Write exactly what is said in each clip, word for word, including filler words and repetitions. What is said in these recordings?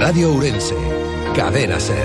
Radio Ourense, Cadena Ser.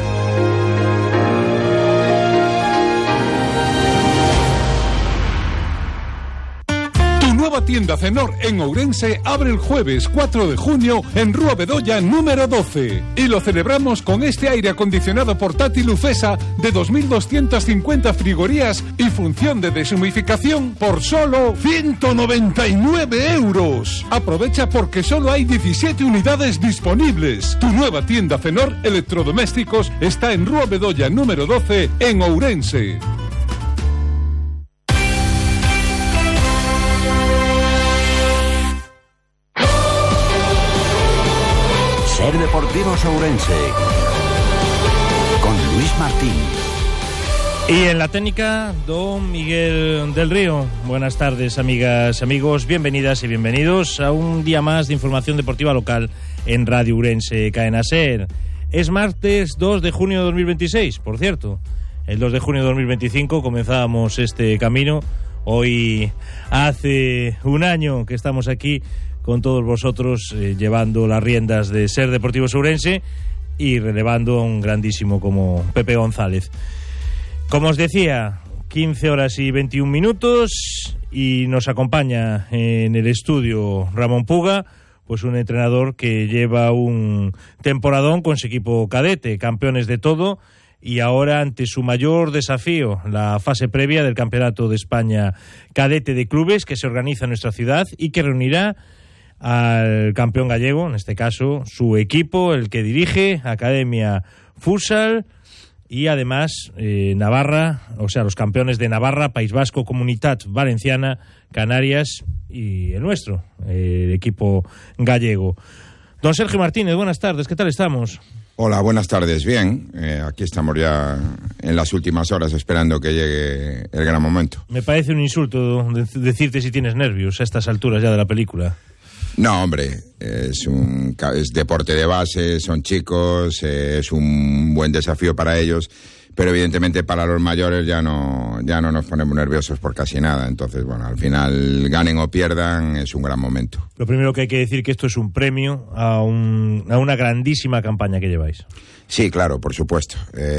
Nueva tienda Cenor en Ourense abre el jueves cuatro de junio en Rúa Bedoya número doce. Y lo celebramos con este aire acondicionado portátil Ufesa de dos mil doscientas cincuenta frigorías y función de deshumificación por solo ciento noventa y nueve euros. Aprovecha porque solo hay diecisiete unidades disponibles. Tu nueva tienda Cenor Electrodomésticos está en Rúa Bedoya número doce en Ourense. Ser Deportivos Ourense con Luis Martín. Y en la técnica, don Miguel del Río. Buenas tardes, amigas, amigos, bienvenidas y bienvenidos a un día más de información deportiva local en Radio Ourense, Cadena Ser. Es martes dos de junio de dos mil veintiséis, por cierto. El dos de junio de dos mil veinticinco comenzábamos este camino. Hoy hace un año que estamos aquí con todos vosotros, eh, llevando las riendas de Ser Deportivos Ourense y relevando a un grandísimo como Pepe González. Como os decía, quince horas y veintiún minutos, y nos acompaña en el estudio Ramón Puga, pues un entrenador que lleva un temporadón con su equipo cadete, campeones de todo, y ahora ante su mayor desafío, la fase previa del Campeonato de España Cadete de Clubes, que se organiza en nuestra ciudad y que reunirá al campeón gallego, en este caso su equipo, el que dirige, Academia Futsal, y además eh, Navarra, o sea, los campeones de Navarra, País Vasco, Comunitat Valenciana, Canarias y el nuestro, eh, el equipo gallego. Don Sergio Martínez, buenas tardes, ¿qué tal estamos? Hola, buenas tardes, bien, eh, aquí estamos ya en las últimas horas esperando que llegue el gran momento. Me parece un insulto de- decirte si tienes nervios a estas alturas ya de la película. No, hombre, es un es deporte de base, son chicos, eh, es un buen desafío para ellos, pero evidentemente para los mayores ya no ya no nos ponemos nerviosos por casi nada. Entonces, bueno, al final, ganen o pierdan, es un gran momento. Lo primero que hay que decir que esto es un premio a, un, a una grandísima campaña que lleváis. Sí, claro, por supuesto.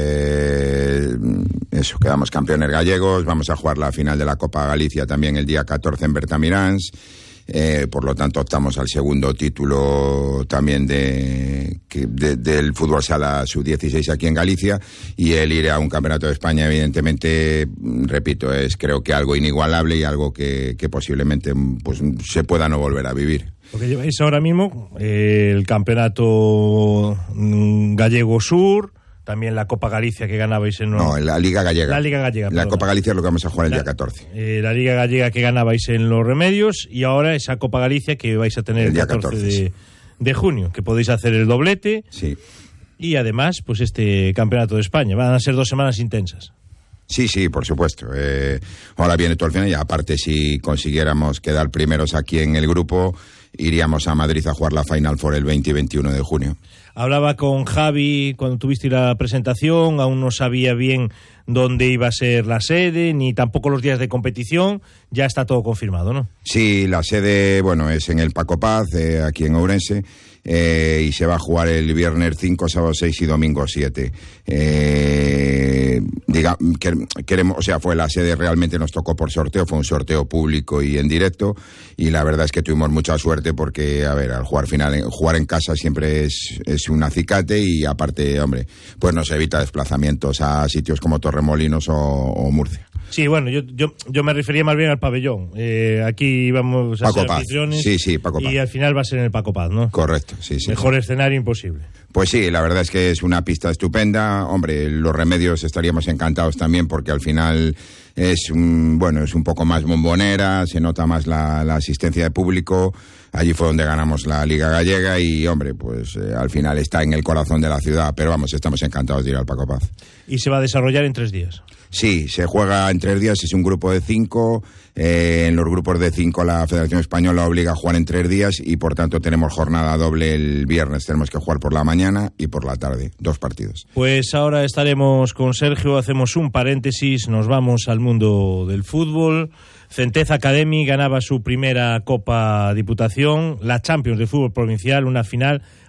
Eh, eso, quedamos campeones gallegos, vamos a jugar la final de la Copa Galicia también el día catorce en Bertamiráns. Eh, por lo tanto optamos al segundo título también de, que, de, del fútbol sala sub dieciséis aquí en Galicia, y el ir a un campeonato de España evidentemente, repito, es creo que algo inigualable y algo que, que posiblemente pues, se pueda no volver a vivir. Porque lleváis ahora mismo eh, el campeonato mm, gallego sur, también la Copa Galicia que ganabais en... No, en la Liga Gallega. La Liga Gallega, La perdona. Copa Galicia es lo que vamos a jugar el La- día catorce. Eh, la Liga Gallega que ganabais en Los Remedios, y ahora esa Copa Galicia que vais a tener El el día catorce, catorce, de, sí. de junio, que podéis hacer el doblete, Sí. y además pues este Campeonato de España. Van a ser dos semanas intensas. Sí, sí, por supuesto. Eh, ahora viene todo el final y aparte si consiguiéramos quedar primeros aquí en el grupo, iríamos a Madrid a jugar la Final Four el veinte y veintiuno de junio. Hablaba con Javi cuando tuviste la presentación, aún no sabía bien dónde iba a ser la sede, ni tampoco los días de competición, ya está todo confirmado, ¿no? Sí, la sede, bueno, es en el Paco Paz, eh, aquí en Ourense, eh, y se va a jugar el viernes cinco, sábado seis y domingo siete. Eh, diga, que, queremos, o sea, fue la sede, realmente nos tocó por sorteo, fue un sorteo público y en directo, y la verdad es que tuvimos mucha suerte porque, a ver, al jugar final, jugar en casa siempre es, es un acicate, y aparte, hombre, pues nos evita desplazamientos a sitios como Torremolinos o, o Murcia. Sí, bueno, yo, yo, yo me refería más bien al pabellón. Eh, aquí vamos a Paco ser Paz. anfitriones. Sí, sí, Paco Paz. Y al final va a ser en el Paco Paz, ¿no? Correcto, sí, sí. Mejor escenario imposible. Pues sí, la verdad es que es una pista estupenda. Hombre, Los Remedios estaríamos encantados también porque al final es un, bueno, es un poco más bombonera, se nota más la, la asistencia de público. Allí fue donde ganamos la Liga Gallega y, hombre, pues eh, al final está en el corazón de la ciudad. Pero vamos, estamos encantados de ir al Paco Paz. Y se va a desarrollar en tres días. Sí, se juega en tres días, es un grupo de cinco. Eh, en los grupos de cinco la Federación Española obliga a jugar en tres días y por tanto tenemos jornada doble el viernes. Tenemos que jugar por la mañana y por la tarde, dos partidos. Pues ahora estaremos con Sergio, hacemos un paréntesis, nos vamos al mundo del fútbol. Centeza Academy ganaba su primera Copa Diputación, la Champions de fútbol provincial, una final